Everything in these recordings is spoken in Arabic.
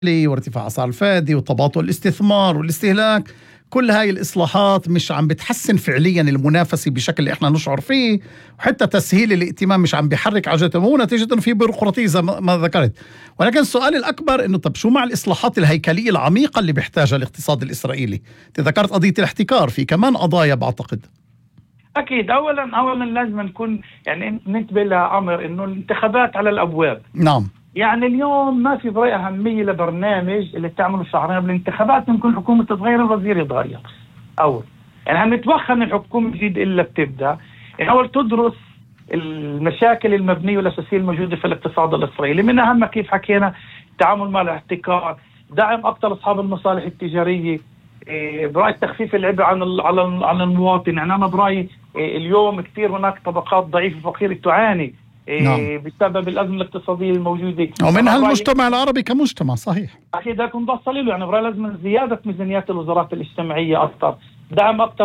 وارتفاع أسعار الفائدة وتباطؤ الاستثمار والاستهلاك، كل هاي الإصلاحات مش عم بتحسن فعليا المنافسة بشكل اللي احنا نشعر فيه، وحتى تسهيل الائتمان مش عم بيحرك عجلة النمو، نتيجة انه في بيروقراطية زي ما ذكرت. ولكن السؤال الأكبر انه طب شو مع الإصلاحات الهيكلية العميقة اللي بيحتاجها الاقتصاد الإسرائيلي؟ تذكرت قضية الاحتكار، في كمان قضايا بعتقد. أكيد. أولا لازم نكون يعني ننتبه لأمر إنه الانتخابات على الأبواب. نعم. يعني اليوم ما في برأي أهمية لبرنامج اللي تعمله شهرين قبل الانتخابات ممكن الحكومة تتغير الوزير يتغير. أول يعني عم نتوخى من الحكومة الجديد إلا بتبدأ يعني أول تدرس المشاكل المبنية والأساسية الموجودة في الاقتصاد الإسرائيلي، من أهمها كيف حكينا التعامل مع الاحتكار، دعم أكثر أصحاب المصالح التجارية، برأي تخفيف العبء عن المواطن. يعني أنا برأيي اليوم كثير هناك طبقات ضعيفة وفقيرة تعاني بسبب الأزمة الاقتصادية الموجودة، ومنها المجتمع العربي كمجتمع. صحيح. أكيد هكون بصل له. يعني برأي لازم زيادة ميزانيات الوزارات الاجتماعية أكثر، دعم أكثر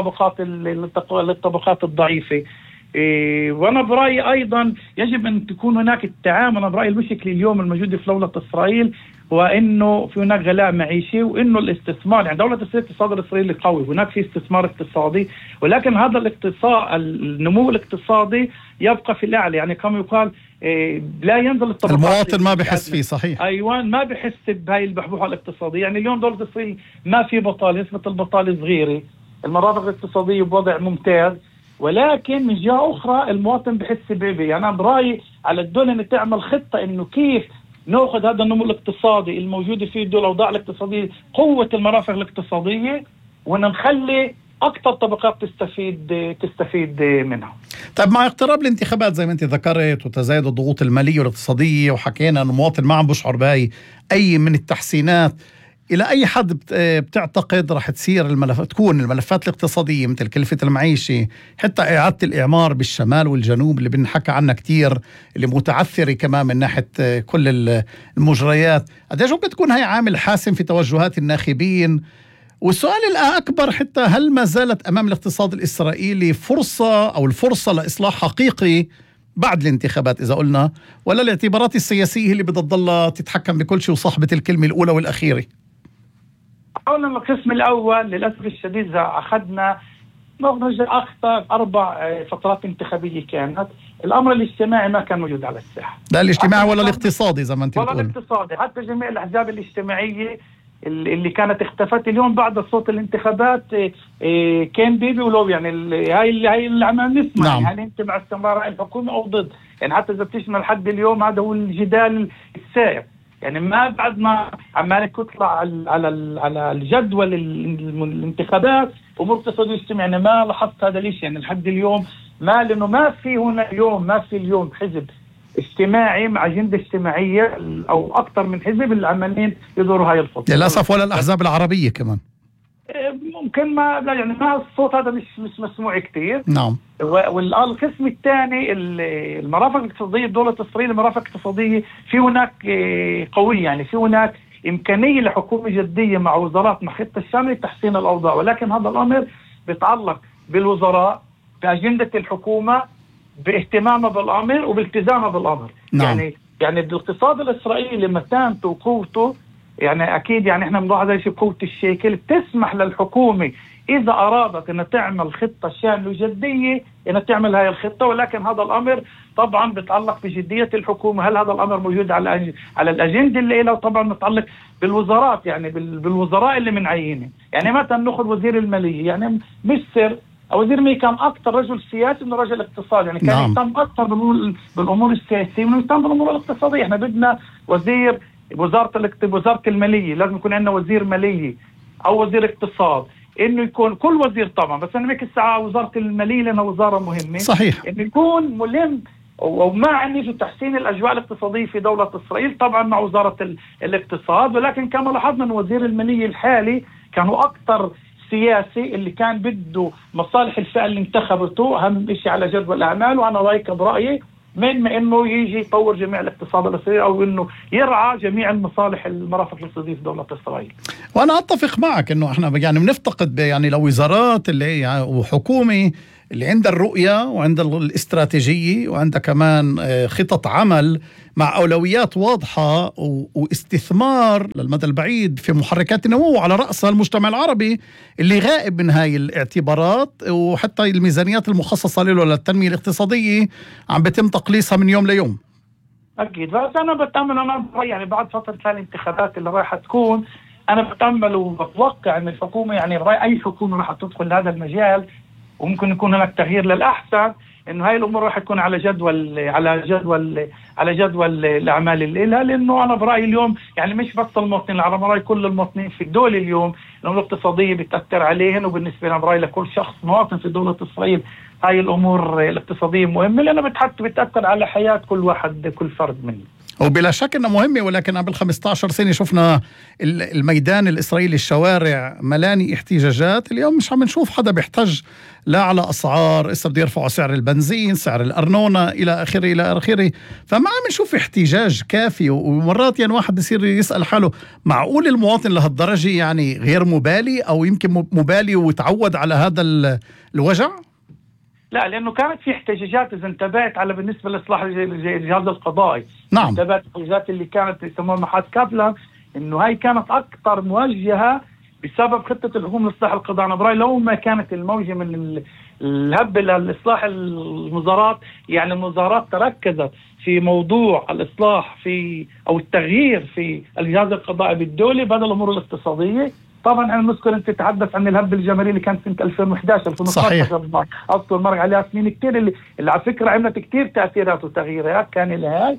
للطبقات الضعيفة. وأنا برأيي أيضا يجب أن تكون هناك التعامل. أنا برأيي المشكلة اليوم الموجودة في دولة إسرائيل وإنه في هناك غلاء معيشي، وإنه الاستثمار يعني دولة الاقتصاد الإسرائيلي قوي، هناك في استثمار اقتصادي، ولكن هذا الاقتصاد النمو الاقتصادي يبقى في الأعلى. يعني كما يقال لا ينزل الطبقات، المواطن ما بحس فيه. صحيح. أيوة ما بحس بهاي البحبوحة الاقتصادية. يعني اليوم دولة إسرائيل ما في بطالة، نسبة البطالة صغيرة، المرافق الاقتصادية بوضع ممتاز، ولكن من جهة أخرى المواطن بحس بيه. يعني أنا برأيي على الدولة أن تعمل خطة إنه كيف نأخذ هذا النمو الاقتصادي الموجود في الدول الأوضاع الاقتصادية، قوة المرافق الاقتصادية، ونخلي أكثر طبقات تستفيد منها. طيب مع اقتراب الانتخابات زي ما أنت ذكرت وتزايد الضغوط المالية والاقتصادية، وحكينا أن المواطن ما عم بشعر بهاي أي من التحسينات، إلى أي حد بتعتقد رح تكون الملفات الاقتصادية مثل كلفة المعيشة، حتى إعادة الإعمار بالشمال والجنوب اللي بنحكى عنها كتير، اللي متعثرة كمان من ناحية كل المجريات، قديش ممكن تكون هاي عامل حاسم في توجهات الناخبين؟ والسؤال الأكبر حتى، هل ما زالت أمام الاقتصاد الإسرائيلي الفرصة لإصلاح حقيقي بعد الانتخابات إذا قلنا، ولا الاعتبارات السياسية اللي بتضل تتحكم بكل شيء وصاحبة الكلمة الأولى والأخيرة؟ أولا القسم الأول للأسف الشديد إذا أخذنا أخطر 4 فترات انتخابية كانت الأمر الاجتماعي ما كان موجود على الساحة، لا الاجتماعي ولا الاقتصادي زي ما أنت بتقول، ولا الاقتصادي. حتى جميع الأحزاب الاجتماعية اللي كانت اختفت اليوم بعد صوت الانتخابات كان بيبي ولو يعني هاي اللي عم نسمع. نعم. يعني انت مع استمرار الحكومة او ضد، يعني حتى اذا بتسمع لحد اليوم هذا هو الجدال السائر. يعني ما بعد ما عمالك تطلع على الجدول الانتخابات امور اقتصادية اجتماعية، يعني ما لاحظت هذا الشيء. يعني لحد اليوم لانه ما في اليوم حزب اجتماعي مع أجندة اجتماعية أو أكثر من حزب العمالين يدوروا هاي الخطوة للأسف، ولا الأحزاب العربية كمان ممكن ما يعني ما الصوت هذا مش مسموع كتير. نعم. والقسم الثاني المرافق الاقتصادية بدولة إسرائيل، المرافق الاقتصادية في هناك قوية، يعني في هناك إمكانية لحكومة جدية مع وزارات مع خطة شاملة لتحسين الأوضاع، ولكن هذا الأمر بيتعلق بالوزراء بأجندة الحكومة باهتمامه بالأمر وبالتزامه بالأمر. نعم. يعني الاقتصاد الإسرائيلي متانته وقوته، يعني أكيد يعني إحنا بنضع هذا الشيء قوة الشيكل تسمح للحكومة إذا أرادت أن تعمل خطة شاملة وجدية أن تعمل هاي الخطة، ولكن هذا الأمر طبعا بيتعلق بجدية الحكومة. هل هذا الأمر موجود على الأجندة اللي له؟ طبعا متعلق بالوزارات، يعني بالوزراء اللي منعينه. يعني مثلا نأخذ وزير المالية، يعني مش سر وزير مالية كان أكثر رجل سياسي من رجل اقتصاد، يعني كان يهتم أكثر بالأمور السياسية من يهتم بالأمور الاقتصادية. إحنا بدنا وزارة المالية لازم يكون عندنا وزير مالية أو وزير اقتصاد، إنه يكون كل وزير طبعا، بس أنا بك الساعة وزارة المالية لأنها وزارة مهمة. صحيح. إنه يكون ملم ومعني في تحسين الأجواء الاقتصادية في دولة إسرائيل، طبعا مع وزارة الاقتصاد. ولكن كما لاحظنا أن وزير المالية الحالي كانوا أكثر سياسي، اللي كان بده مصالح الفئة اللي انتخبته أهم شيء على جدول الأعمال. وأنا رأيك برأيي من إنه يجي يطور جميع الاقتصاد الإسرائيلي أو إنه يرعى جميع المرافق الاقتصادية في دولة إسرائيل. وأنا أتفق معك إنه إحنا يعني بنفتقد يعني لو وزارات اللي وحكومة اللي عندها الرؤية وعندها الاستراتيجية وعندها كمان خطط عمل مع أولويات واضحة واستثمار للمدى البعيد في محركات النمو، على رأسها المجتمع العربي اللي غائب من هاي الاعتبارات، وحتى الميزانيات المخصصة له للتنمية الاقتصادية عم بتم تقليصها من يوم ليوم. أكيد. بس أنا بتأمل، أنا يعني بعد فترة الانتخابات اللي راح تكون، أنا بتأمل وبتوقع أن الحكومة، يعني أي حكومة راح تدخل هذا المجال وممكن يكون هناك تغيير للأحسن، إنه هاي الأمور راح تكون على جدول الأعمال اللي لها. لأنه أنا برأيي اليوم يعني مش بس المواطنين العرب، برأيي كل المواطنين في الدولة اليوم الأمور الاقتصادية بتأثر عليهم، وبالنسبة لنا برأيي لكل شخص مواطن في دولة إسرائيل هاي الأمور الاقتصادية مهمة، لأنها بتأثر على حياة كل واحد، كل فرد منه. وبلا شك انها مهمه، ولكن قبل 15 سنه شفنا الميدان الاسرائيلي، الشوارع ملاني احتجاجات. اليوم مش عم نشوف حدا بيحتج لا على اسعار، اسا بده يرفعوا سعر البنزين، سعر الارنونه، الى اخره الى اخره، فما عم نشوف احتجاج كافي. ومرات يعني واحد بصير يسال حاله، معقول المواطن لهالدرجه يعني غير مبالي، او يمكن مبالي وتعود على هذا الوجع؟ لا، لأنه كانت في احتجاجات إذا انتبهت على بالنسبة لإصلاح الجهاز القضائي. نعم. انتبهت الاحتجاجات اللي كانت يسموها محاد كابلان، إنه هاي كانت أكثر موجهة بسبب خطة الحكومة لإصلاح القضاء. أنا برأيي لو ما كانت الموجة من الهب لإصلاح المظاهرات، يعني المظاهرات تركزت في موضوع الإصلاح في أو التغيير في الجهاز القضائي بالدولة بدل الأمور الاقتصادية. طبعا انا نذكر انت تتحدث عن الهب الجماهيري اللي كان سنه 2011 2012 اذكر مر عليها سنين كثير، اللي على فكره عملت كثير تاثيرات وتغييرات كان لها.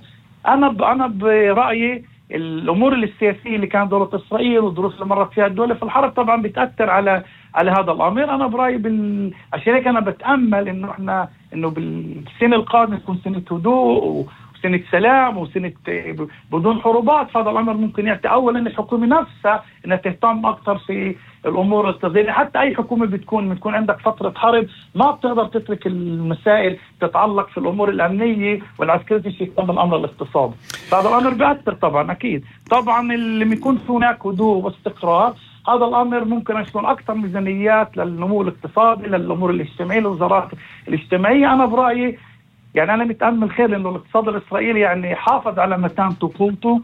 انا برايي الامور السياسيه اللي كانت دوله اسرائيل والظروف اللي مرت فيها الدوله في الحرب طبعا بتاثر على هذا الامر. انا برايي عشان هيك انا بتامل انه بالسنه القادمه تكون سنه هدوء سنة سلام وسنة بدون حروبات. فهذا الأمر ممكن يعطي أولا الحكومة نفسها أنها تهتم أكثر في الأمور الاقتصادية. حتى أي حكومة بتكون عندك فترة حرب ما بتقدر تترك المسائل تتعلق في الأمور الأمنية والعسكرية في الأمر الاقتصادي. فهذا الأمر بيأثر طبعا أكيد. طبعا اللي يكون هناك هدوء واستقرار هذا الأمر ممكن يكون أكثر ميزانيات للنمو الاقتصادي، للأمور الاجتماعية، للوزارات الاجتماعية. أنا برأيي يعني أنا متأمل خير إنه الاقتصاد الإسرائيلي يعني حافظ على متانته وقوته،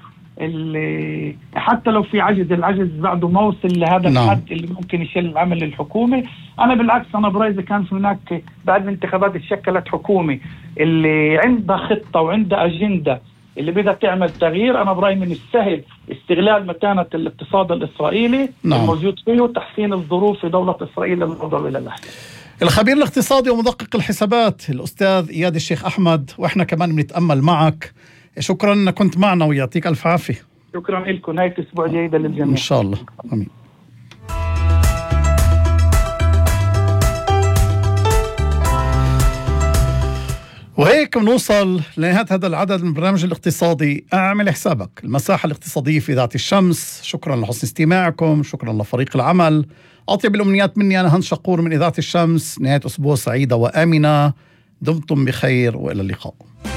اللي حتى لو في العجز بعده ما وصل لهذا الحد اللي ممكن يشيل العمل للحكومة. أنا بالعكس أنا برأيي إذا كان هناك بعد الانتخابات اتشكلت حكومة اللي عندها خطة وعندها أجندة اللي بدها تعمل تغيير، أنا برأيي من السهل استغلال متانة الاقتصاد الإسرائيلي الموجود فيه وتحسين الظروف في دولة إسرائيل للنظر إلى الأحسن. الخبير الاقتصادي ومدقق الحسابات الأستاذ إياد الشيخ أحمد، وإحنا كمان بنتأمل معك. شكرا أنك كنت معنا ويعطيك ألف عافية. شكرا لكم، نهاية أسبوع جيدة للجميع إن شاء الله. آمين. وهيك بنوصل لنهاية هذا العدد من البرنامج الاقتصادي. أعمل حسابك المساحة الاقتصادية في ذات الشمس. شكرا لحسن استماعكم، شكرا لفريق العمل. أطيب الأمنيات مني أنا هند شقور من إذاعة الشمس. نهاية أسبوع سعيدة وآمنة، دمتم بخير وإلى اللقاء.